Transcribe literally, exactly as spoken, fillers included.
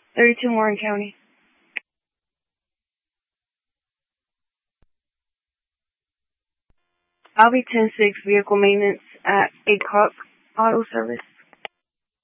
thirty-two Warren County. I'll be ten six vehicle maintenance at A C O P Auto Service.